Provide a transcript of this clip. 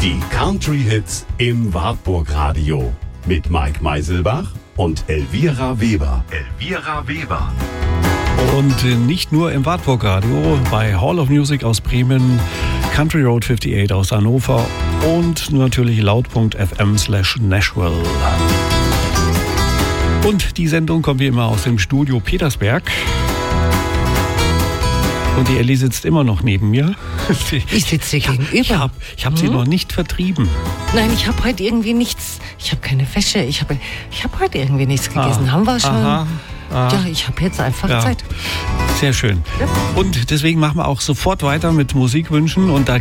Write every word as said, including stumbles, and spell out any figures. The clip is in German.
Die Country-Hits im Wartburg-Radio mit Mike Meiselbach und Elvira Weber. Elvira Weber. Und nicht nur im Wartburg-Radio, bei Hall of Music aus Bremen, Country Road achtundfünfzig aus Hannover und natürlich laut.fm slash Nashville. Und die Sendung kommt wie immer aus dem Studio Petersberg. Und die Elli sitzt immer noch neben mir. Ich sitze hier gegenüber. Ich habe ich hab hm? sie noch nicht vertrieben. Nein, ich habe heute irgendwie nichts. Ich habe keine Wäsche. Ich habe ich hab heute irgendwie nichts gegessen. Ah, Haben wir schon? Aha, aha. Ja, ich habe jetzt einfach ja. Zeit. Sehr schön. Ja. Und deswegen machen wir auch sofort weiter mit Musikwünschen. Und da